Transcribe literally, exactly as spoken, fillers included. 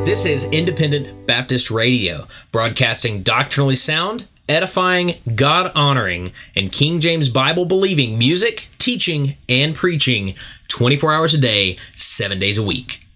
This is Independent Baptist Radio, broadcasting doctrinally sound, edifying, God-honoring, and King James Bible-believing music, teaching, and preaching twenty-four hours a day, seven days a week.